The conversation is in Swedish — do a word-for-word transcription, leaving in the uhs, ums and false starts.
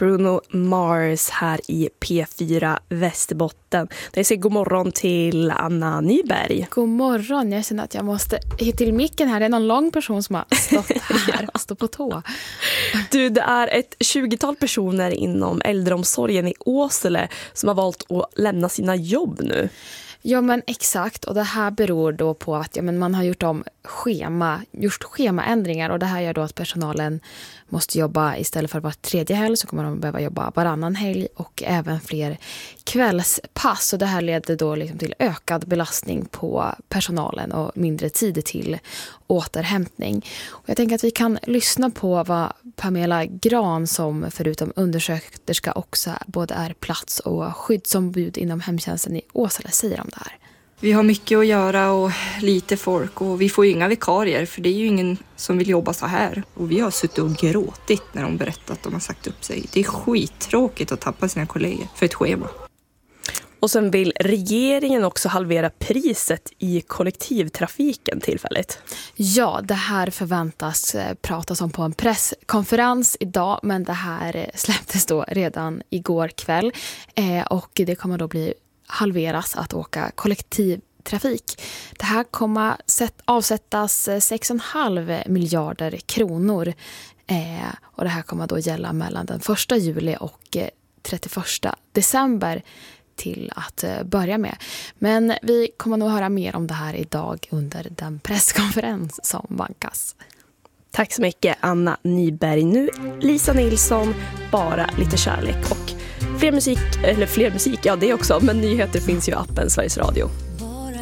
Bruno Mars här i P fyra Västerbotten. Jag säger god morgon till Anna Nyberg. God morgon, jag känner att jag måste hit till micken här. Det är någon lång person som har stått här och stått på tå. Du, det är ett tjugotal personer inom äldreomsorgen i Åsele som har valt att lämna sina jobb nu. Ja, men exakt. Och det här beror då på att ja, men man har gjort om schema, gjort schemaändringar. Och det här gör då att personalen måste jobba istället för var tredje helg så kommer de behöva jobba varannan helg och även fler kvällspass. Och det här leder då liksom till ökad belastning på personalen och mindre tid till återhämtning. Och jag tänker att vi kan lyssna på vad Pamela Gran, som förutom undersköterska också både är plats- och skyddsombud inom hemtjänsten i Åsele, säger om det här. Vi har mycket att göra och lite folk och vi får ju inga vikarier för det är ju ingen som vill jobba så här. Och vi har suttit och gråtit när de berättat att de har sagt upp sig. Det är skittråkigt att tappa sina kollegor för ett schema. Och sen vill regeringen också halvera priset i kollektivtrafiken tillfälligt. Ja, det här förväntas pratas om på en presskonferens idag, men det här släpptes då redan igår kväll eh, och det kommer då bli halveras att åka kollektivtrafik. Det här kommer avsättas sex komma fem miljarder kronor eh, och det här kommer då gälla mellan den första juli och trettioförsta december till att börja med. Men vi kommer nog höra mer om det här idag under den presskonferens som vankas. Tack så mycket Anna Nyberg. Nu Lisa Nilsson, bara lite kärlek och fler musik, eller fler musik, ja det också, men nyheter finns ju i appen Sveriges Radio.